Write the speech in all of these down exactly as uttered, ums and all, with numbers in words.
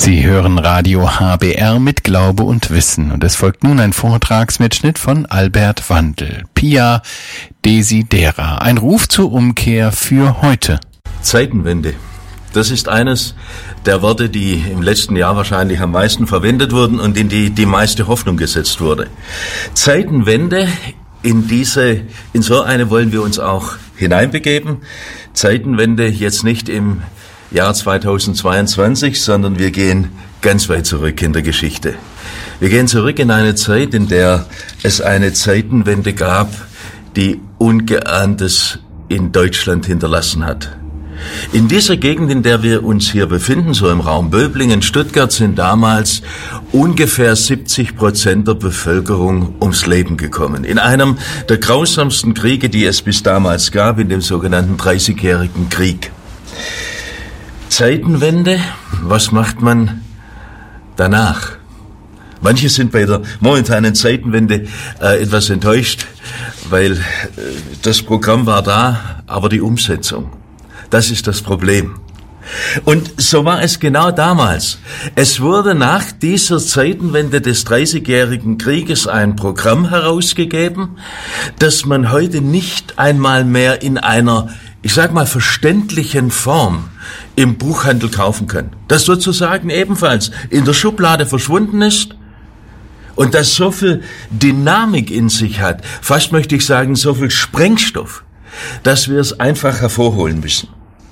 Sie hören Radio H B R mit Glaube und Wissen und es folgt nun ein Vortragsmitschnitt von Albert Wandl. Pia Desidera, ein Ruf zur Umkehr für heute. Zeitenwende. Das ist eines der Worte, die im letzten Jahr wahrscheinlich am meisten verwendet wurden und in die die meiste Hoffnung gesetzt wurde. Zeitenwende, in diese, in so eine wollen wir uns auch hineinbegeben. Zeitenwende jetzt nicht im Jahr zweitausendzweiundzwanzig, sondern wir gehen ganz weit zurück in der Geschichte. Wir gehen zurück in eine Zeit, in der es eine Zeitenwende gab, die Ungeahntes in Deutschland hinterlassen hat. In dieser Gegend, in der wir uns hier befinden, so im Raum Böblingen, Stuttgart, sind damals ungefähr siebzig Prozent der Bevölkerung ums Leben gekommen. In einem der grausamsten Kriege, die es bis damals gab, in dem sogenannten Dreißigjährigen Krieg. Zeitenwende, was macht man danach? Manche sind bei der momentanen Zeitenwende äh, etwas enttäuscht, weil äh, das Programm war da, aber die Umsetzung, das ist das Problem. Und so war es genau damals. Es wurde nach dieser Zeitenwende des Dreißigjährigen Krieges ein Programm herausgegeben, das man heute nicht einmal mehr in einer, ich sag mal, verständlichen Form im Buchhandel kaufen kann. Das sozusagen ebenfalls in der Schublade verschwunden ist und das so viel Dynamik in sich hat, fast möchte ich sagen, so viel Sprengstoff, dass wir es einfach hervorholen müssen.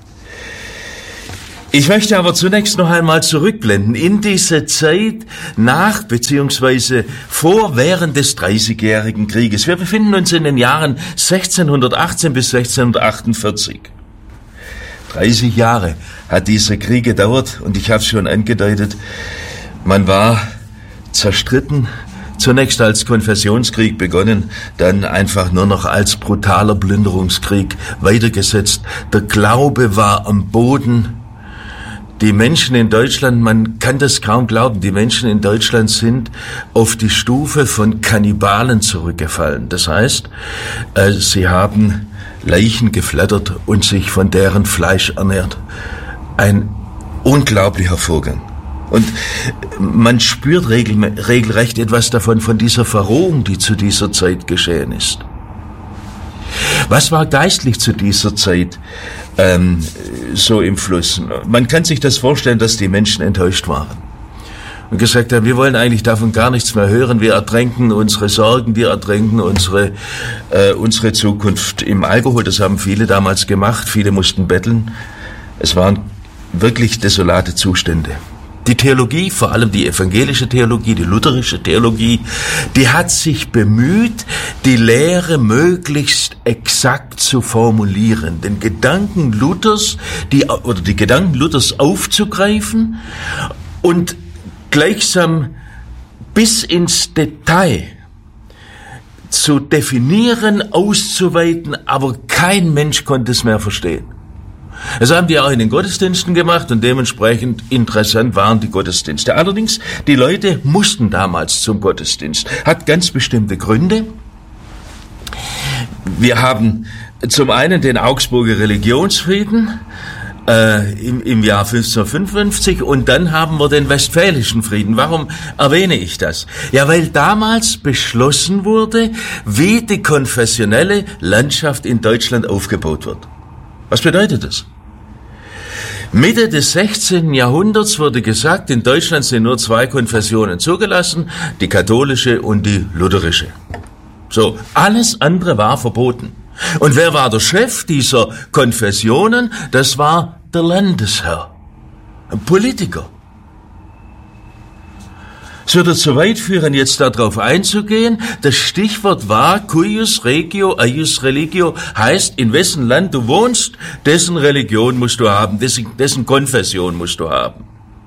Ich möchte aber zunächst noch einmal zurückblenden in diese Zeit nach bzw. vor während des Dreißigjährigen Krieges. Wir befinden uns in den Jahren sechzehnhundertachtzehn bis sechzehnhundertachtundvierzig. dreißig Jahre hat dieser Krieg gedauert und ich habe es schon angedeutet, man war zerstritten, zunächst als Konfessionskrieg begonnen, dann einfach nur noch als brutaler Plünderungskrieg weitergesetzt. Der Glaube war am Boden. Die Menschen in Deutschland, man kann das kaum glauben, die Menschen in Deutschland sind auf die Stufe von Kannibalen zurückgefallen. Das heißt, äh, sie haben Leichen geflattert und sich von deren Fleisch ernährt. Ein unglaublicher Vorgang. Und man spürt regel, regelrecht etwas davon, von dieser Verrohung, die zu dieser Zeit geschehen ist. Was war geistlich zu dieser Zeit ähm, so im Fluss? Man kann sich das vorstellen, dass die Menschen enttäuscht waren und gesagt haben, wir wollen eigentlich davon gar nichts mehr hören, wir ertränken unsere Sorgen, wir ertränken unsere äh, unsere Zukunft im Alkohol. Das haben viele damals gemacht, viele mussten betteln. Es waren wirklich desolate Zustände. Die Theologie, vor allem die evangelische Theologie, die lutherische Theologie, die hat sich bemüht, die Lehre möglichst exakt zu formulieren, den Gedanken Luthers, die, oder die Gedanken Luthers aufzugreifen und gleichsam bis ins Detail zu definieren, auszuweiten, aber kein Mensch konnte es mehr verstehen. Das haben die auch in den Gottesdiensten gemacht und dementsprechend interessant waren die Gottesdienste. Allerdings, die Leute mussten damals zum Gottesdienst. Hat ganz bestimmte Gründe. Wir haben zum einen den Augsburger Religionsfrieden äh, im, im Jahr fünfzehnhundertfünfundfünfzig und dann haben wir den Westfälischen Frieden. Warum erwähne ich das? Ja, weil damals beschlossen wurde, wie die konfessionelle Landschaft in Deutschland aufgebaut wird. Was bedeutet das? Mitte des sechzehnten Jahrhunderts wurde gesagt, in Deutschland sind nur zwei Konfessionen zugelassen, die katholische und die lutherische. So, alles andere war verboten. Und wer war der Chef dieser Konfessionen? Das war der Landesherr, ein Politiker. Es würde zu weit führen, jetzt darauf einzugehen. Das Stichwort war cuius regio, eius religio, heißt, in wessen Land du wohnst, dessen Religion musst du haben, dessen, dessen Konfession musst du haben.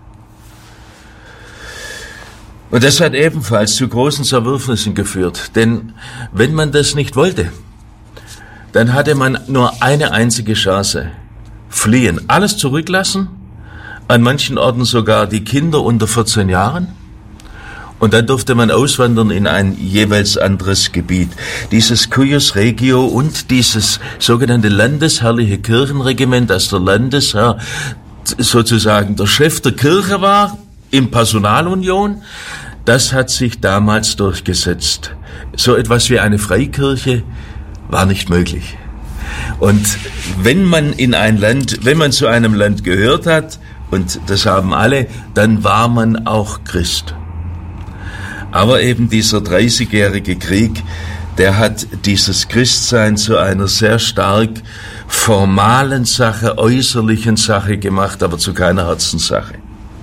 Und das hat ebenfalls zu großen Zerwürfnissen geführt, denn wenn man das nicht wollte, dann hatte man nur eine einzige Chance: fliehen, alles zurücklassen, an manchen Orten sogar die Kinder unter vierzehn Jahren. Und dann durfte man auswandern in ein jeweils anderes Gebiet. Dieses cuius regio und dieses sogenannte landesherrliche Kirchenregiment, das der Landesherr sozusagen der Chef der Kirche war, in Personalunion, das hat sich damals durchgesetzt. So etwas wie eine Freikirche war nicht möglich. Und wenn man in ein Land, wenn man zu einem Land gehört hat, und das haben alle, dann war man auch Christ. Aber eben dieser dreißigjährige Krieg, der hat dieses Christsein zu einer sehr stark formalen Sache, äußerlichen Sache gemacht, aber zu keiner Herzenssache.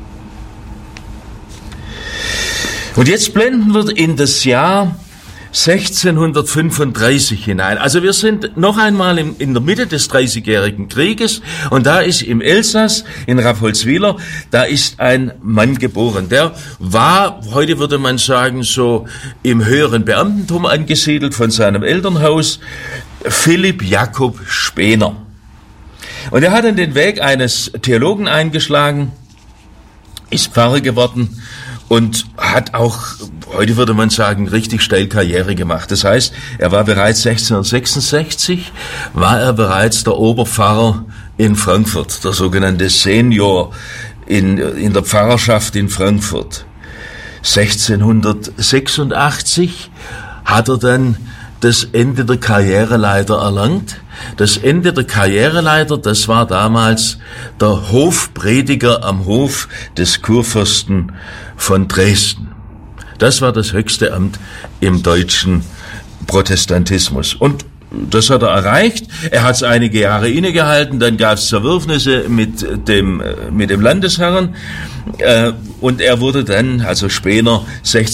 Und jetzt blenden wir in das Jahr sechzehnhundertfünfunddreißig hinein. Also wir sind noch einmal in, in der Mitte des Dreißigjährigen Krieges und da ist im Elsass, in Rapoldswiller, da ist ein Mann geboren. Der war, heute würde man sagen, so im höheren Beamtentum angesiedelt von seinem Elternhaus, Philipp Jakob Spener. Und er hat dann den Weg eines Theologen eingeschlagen, ist Pfarrer geworden und hat auch, heute würde man sagen, richtig steil Karriere gemacht. Das heißt, er war bereits sechzehnhundertsechsundsechzig, war er bereits der Oberpfarrer in Frankfurt, der sogenannte Senior in, in der Pfarrerschaft in Frankfurt. sechzehnhundertsechsundachtzig hat er dann das Ende der Karriereleiter erlangt. Das Ende der Karriereleiter, das war damals der Hofprediger am Hof des Kurfürsten von Dresden. Das war das höchste Amt im deutschen Protestantismus. Und das hat er erreicht. Er hat es einige Jahre innegehalten, dann gab es Zerwürfnisse mit dem, mit dem Landesherrn, äh, und er wurde dann, also Spener,